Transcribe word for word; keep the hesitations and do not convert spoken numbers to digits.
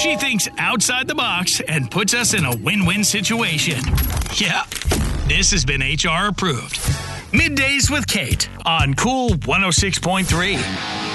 She thinks outside the box and puts us in a win-win situation. Yep, this has been H R approved. Middays with Kate on Cool one oh six point three.